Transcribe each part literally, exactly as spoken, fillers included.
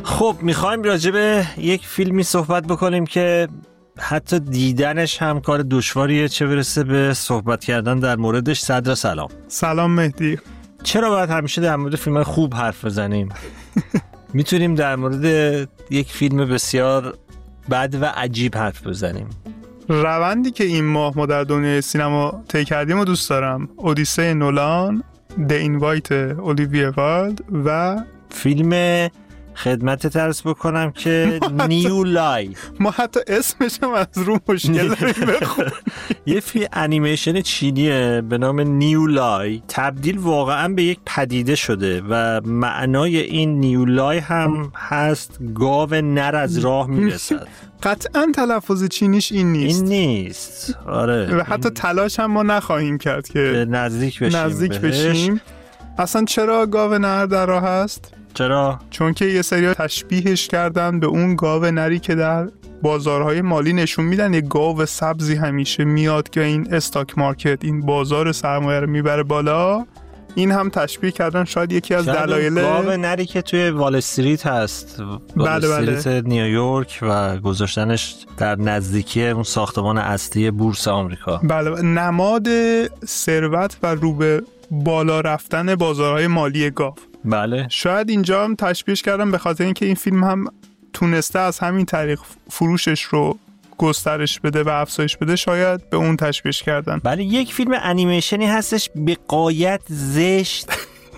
خب میخوایم راجع به یک فیلمی صحبت بکنیم که حتی دیدنش هم کار دشواریه، چه برسه به صحبت کردن در موردش. صدر سلام. سلام مهدی. چرا باید همیشه در مورد فیلم خوب حرف بزنیم؟ میتونیم در مورد یک فیلم بسیار بد و عجیب حرف بزنیم. روندی که این ماه ما در دنیای سینما طی کردیم و دوست دارم. اودیسه نولان، The Invite اولیویا وایلد و فیلم خدمت ترس بکنم که نیو لای. ما حتی اسمش هم از رو مشکل داریم بخونیم. یه فیلم انیمیشن چینیه به نام نیو لای، تبدیل واقعا به یک پدیده شده و معنای این نیو لای هم هست گاو نر از راه میرسد. قطعا تلفظ چینیش این نیست. این نیست. آره. و حتی تلاش هم ما نخواهیم کرد که نزدیک بشیم. نزدیک بشیم. اصلا چرا گاو نر در راه هست؟ چرا؟ چون که یه سری تشبیهش کردن به اون گاو نری که در بازارهای مالی نشون میدن. یه گاو سبزی همیشه میاد که این استاک مارکت، این بازار سرمایه رو میبره بالا. این هم تشبیه کردن شاید یکی از دلایل گاو نری که توی وال استریت هست. وال بله استریت بله. نیویورک و گذاشتنش در نزدیکی اون ساختمان اصلی بورس آمریکا. بله، نماد ثروت و رو به بالا رفتن بازارهای مالی گاو. بله. شاید اینجا هم تشبیهش کردم به خاطر اینکه این فیلم هم تونسته از همین طریق فروشش رو گسترش بده و افزایش بده، شاید به اون تشبیهش کردن. بله، یک فیلم انیمیشنی هستش به غایت زشت،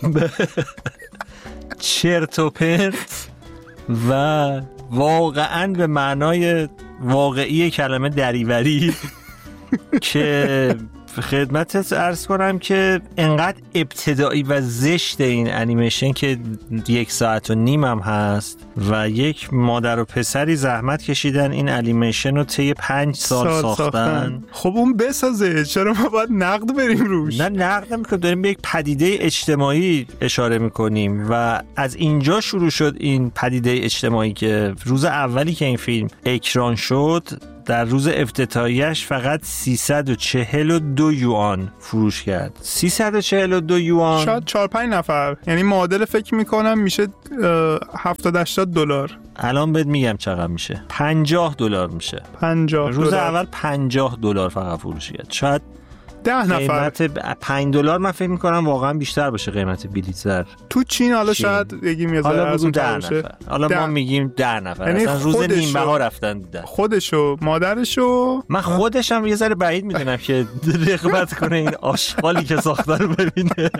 چرت و پرت و واقعا به معنای واقعی کلمه دریوری که خدمتت عرض کنم که انقدر ابتدایی و زشت این انیمیشن که یک ساعت و نیم هم هست و یک مادر و پسری زحمت کشیدن این انیمیشن رو طی پنج سال, سال ساختن. ساختن خب اون بسازه، چرا ما باید نقد بریم روش؟ نه نقد نمیکنیم، داریم به یک پدیده اجتماعی اشاره میکنیم و از اینجا شروع شد این پدیده اجتماعی که روز اولی که این فیلم اکران شد در روز افتتاحیش فقط سیصد و چهل و دو یوان فروش کرد. سیصد و چهل و دو یوان شاید چهار پنج نفر، یعنی معادل فکر میکنم میشه هفتاد هشتاد دلار. الان بهت میگم چقدر میشه. پنجاه دلار میشه. پنجاه روز دلار. اول پنجاه دلار فقط فروش کرد. شاید ده نفر. قیمت پنج دلار من فکر میکنم واقعا بیشتر باشه قیمت بلیت در تو چین. حالا چین. شاید بگیم یه ذره حالا ارزون ده تر باشه. نفر. حالا ده. ما میگیم ده نفر. یعنی اصلا روز نیم بها رفتن دیدن. خودشو، مادرشو. من خودشم یه ذره بعید میدونم که رغبت کنه این آشغالی که ساخته رو ببینه.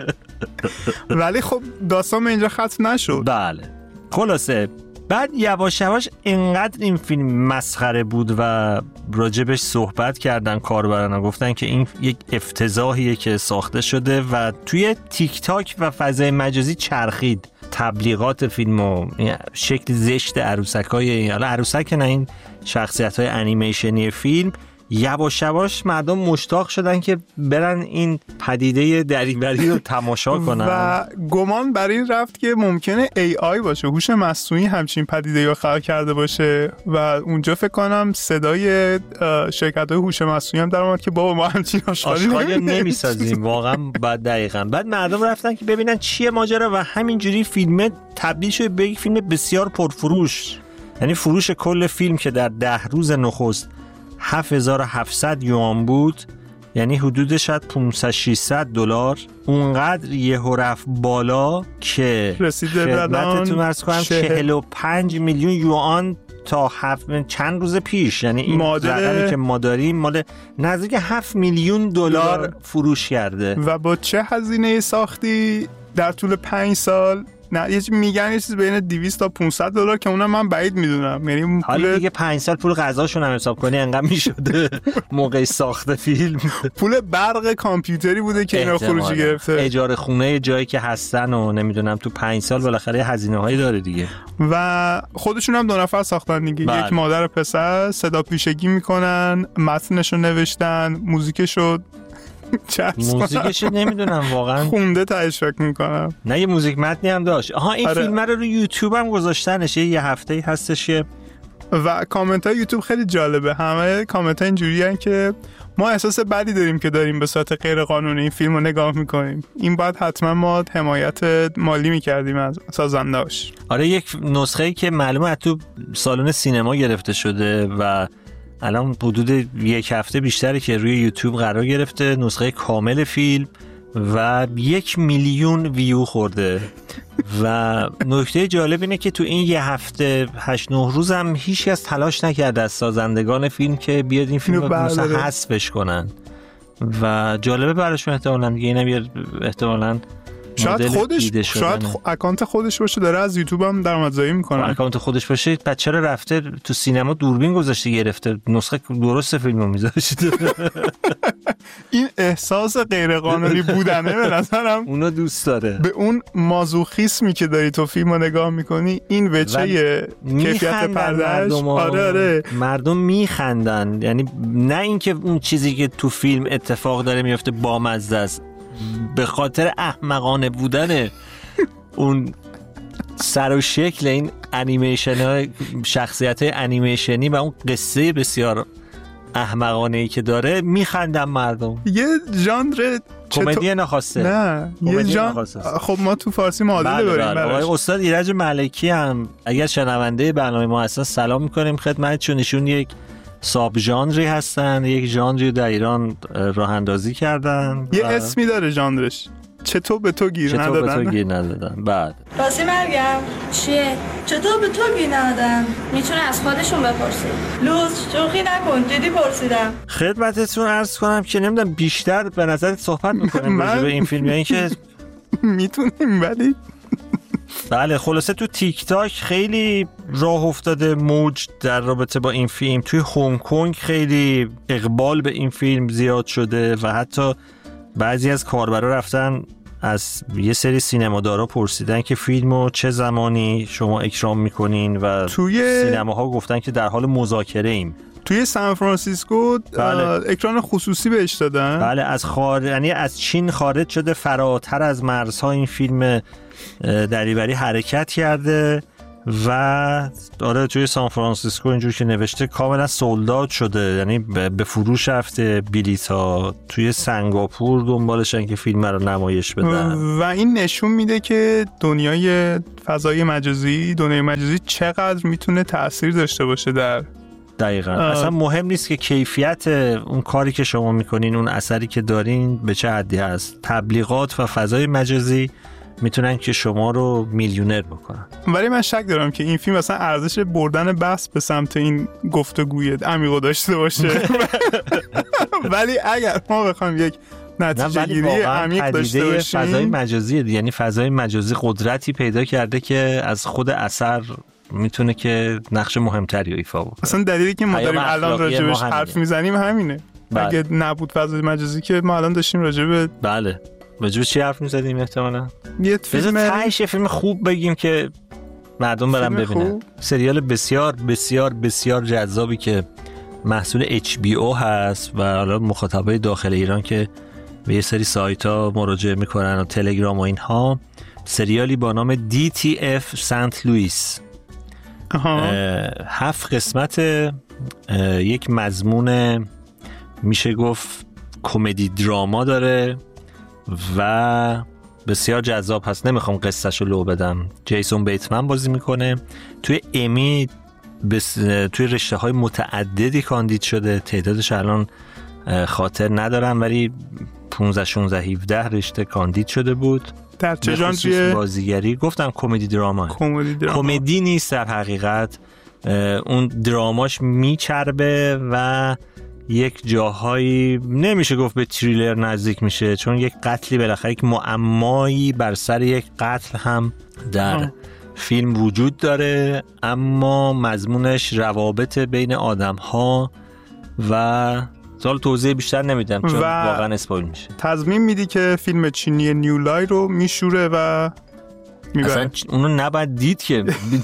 ولی خب داستان اینجا ختم نشد. بله. خلاصه بعد یواش یواش اینقدر این فیلم مسخره بود و راجبش صحبت کردن کاربران، گفتن که این یک افتضاحیه که ساخته شده و توی تیک تاک و فضای مجازی چرخید تبلیغات فیلم و شکل زشت عروسکای، حالا عروسک نه، این شخصیت‌های انیمیشنی فیلم. یواش یواش مردم مشتاق شدن که برن این پدیده دریوری رو تماشا کنن و گمان بر این رفت که ممکنه ای آی باشه، هوش مصنوعی همچین پدیده رو خلق کرده باشه و اونجا فکر کنم صدای شرکت‌های هوش مصنوعی هم در اومد که بابا ما همچین آشغالی نمی‌سازیم. واقعا بعد دقیقاً بعد مردم رفتن که ببینن چیه ماجرا و همینجوری فیلم تبدیل شد به یک فیلم بسیار پرفروش. یعنی فروش کل فیلم که در ده روز نخست هفت هزار و هفتصد یوان بود، یعنی حدود شاید پانصد ششصد دلار، اونقدر یهو رفت بالا که خدمتتون عرض کنم چهل و پنج میلیون یوان تا هفت چند روز پیش، یعنی این رقمی که ما داریم مال نزدیک هفت میلیون دلار فروش کرده. و با چه هزینه ساختی در طول پنج سال؟ نه یه چیز میگن یه چیز بین دویست تا پانصد دلار که اونم من بعید میدونم. یعنی حالا دیگه پنج سال پول غذاشون هم حساب کنی انقدر میشده موقع ساخت فیلم. پول برق کامپیوتری بوده که اینا خروجی گرفته، اجاره خونه جایی که هستن و نمیدونم تو پنج سال بالاخره هزینه هایی داره دیگه. و خودشون هم دو نفر ساختن دیگه. بله. یک مادر و پسر صدا پیشگی میکنن، متنشو نوشتن، موزیکشو موزیکش نمیدونم واقعا خونده تهش فکر میکنم. نه یه موزیک متنی هم داشت. آها این آره. فیلم رو رو یوتیوب هم گذاشتنش. یه هفته هستش که و کامنت های یوتیوب خیلی جالبه، همه کامنت ها اینجوری هن که ما احساس بدی داریم که داریم به صورت غیر قانونی این فیلم رو نگاه میکنیم، این باید حتما ما حمایت مالی میکردیم از سازندهاش. آره یک نسخه‌ای که معلومه از تو سالن سینما گرفته شده و الان حدود یک هفته بیشتره که روی یوتیوب قرار گرفته، نسخه کامل فیلم و یک میلیون ویو خورده و نکته جالب اینه که تو این یه هفته هشت نه روز هم هیچ کس تلاش نکرده از سازندگان فیلم که بیاد این فیلم رو مثلا حذفش کنن و جالبه براشون احتمالاً دیگه اینم احتمالاً شاید خودش شاید اکانت خودش باشه داره از یوتیوب هم درآمدزایی میکنه. اکانت خودش باشه بعد چرا رفته تو سینما دوربین گذاشته گرفته نسخه درست فیلمو میذاشته. این احساس غیر قانونی بودنه به نظرم اونو دوست داره. به اون مازوخیسمی که داری تو فیلمو نگاه میکنی این وجه کیفیت پردهش. آره آره مردم میخندن، یعنی نه اینکه اون چیزی که تو فیلم اتفاق داره میفته بامزه است، به خاطر احمقانه بودن اون سر و شکل این انیمیشن های شخصیت های انیمیشنی و اون قصه بسیار احمقانه ای که داره میخندن مردم. یه ژانر کمدی نخواسته. نه یه ژانر. خب ما تو فارسی معادله داریم براش. آقای استاد ایرج ملکی هم اگر شنونده برنامه ما هستن سلام میکنیم خدمتشون. ایشون یک ساب ژانری هستن، یک ژانری در ایران راه اندازی کردن. یه اسمی داره ژانرش، چطور به تو گیر چطور ندادن؟ چطور به تو گیر ندادن. بعد راستی مرگم چیه؟ چطور به تو گیر ندادن؟ میتونه از خودشون بپرسی. لوز شوخی نکن، جدی پرسیدم. خدمتتون عرض کنم که نمیدونم بیشتر به نظرت صحبت میکنیم راجع به این فیلم یا اینکه میتونیم ولی بله خلاصه تو تیک تاک خیلی راه افتاده موج در رابطه با این فیلم. توی هنگ کنگ خیلی اقبال به این فیلم زیاد شده و حتی بعضی از کاربرا رفتن از یه سری سینمادارا پرسیدن که فیلمو چه زمانی شما اکرام میکنین و توی سینماها گفتن که در حال مذاکره ایم. توی سان فرانسیسکو بله. اکران خصوصی بهش دادن. بله از خارج، یعنی از چین خارج شده، فراتر از مرزها این فیلم دریوری حرکت کرده و داره توی سان فرانسیسکو اینجور که نوشته کاملا سولداد شده، یعنی به فروش رفته بلیط‌ها. توی سنگاپور دنبالشن که فیلم رو نمایش بدن و این نشون میده که دنیای فضای مجازی دنیای مجازی چقدر میتونه تأثیر داشته باشه در دقیقاً. اصلا مهم نیست که کیفیت اون کاری که شما میکنین، اون اثری که دارین به چه حدی هست. تبلیغات و فضای مجازی میتونن که شما رو میلیونر بکنن. ولی من شک دارم که این فیلم اصلا ارزش بردن بحث به سمت این گفتگوی عمیق داشته باشه. ولی اگر ما بخوایم یک نتیجه گیری عمیق داشته باشیم، فضای مجازی، یعنی فضای مجازی قدرتی پیدا کرده که از خود اثر میتونه که نقش مهمتری ایفا بکنه. اصلا دلیلی که ما داریم الان راجبش حرف میزنیم همینه. بله. اگه نبود فضای مجازی که ما الان داشتیم راجب بله راجب چی حرف میزدیم احتمالاً؟ یه فیلم تایش فیلم خوب بگیم که مردم برن ببینن. سریال بسیار بسیار بسیار جذابی که محصول اچ بی او هست و حالا مخاطبای داخل ایران که به یه سری سایت ها مراجعه میکنن و تلگرام و اینها، سریالی با نام دی تی اف سنت لوئیس. هفت قسمت، یک مضمون میشه گفت کمدی دراما داره و بسیار جذاب هست. نمیخوام قصهشو لو بدم. جیسون بیتمن بازی میکنه. توی امی بس... توی رشته های متعددی کاندید شده، تعدادش الان خاطر ندارم ولی پانزده شانزده هفده رشته کاندید شده بود. در چه ژانری بازیگری؟ گفتم کمدی دراما. کمدی دراما. کمدی نیست در حقیقت، اون دراماش میچربه و یک جاهایی نمیشه گفت به تریلر نزدیک میشه، چون یک قتلی بالاخره یک معمایی بر سر یک قتل هم در آه. فیلم وجود داره، اما مضمونش روابط بین آدم ها و سال توضیح بیشتر نمیدم چون واقعا اسپویل میشه. تضمین میدی که فیلم چینی نیولای رو میشوره و میبره. اصلا اونو نباید دید که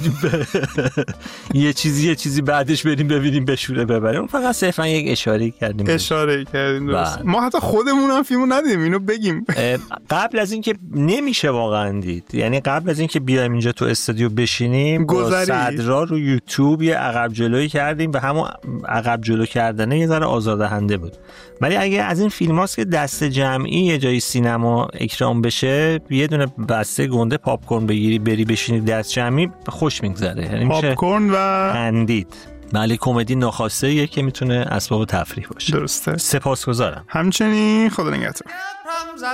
یه چیزی یه چیزی بعدش بریم ببینیم بشوره ببره. اون فقط صرفا یک اشاره کردیم اشاره کردیم درست. ما حتی خودمون هم فیلمو ندیدیم، اینو بگیم. قبل از اینکه نمیشه واقعا دید، یعنی قبل از اینکه بیایم اینجا تو استودیو بشینیم با صدرا رو یوتیوب یه عقب جلویی کردیم و همون عقب جلو کردنه یه ذره آزاردهنده بود. ولی اگه از این فیلم هاست که دست جمعی یه جای سینما اکرام بشه، یه دونه بسته گنده پاپ کورن بگیری بری بشینی دست جمعی، خوش میگذره. یعنی پاپ کورن و خندید. بله کمدی ناخواسته یه که میتونه اسباب تفریح باشه. درسته. سپاسگزارم. همچنین خدا نگهدار.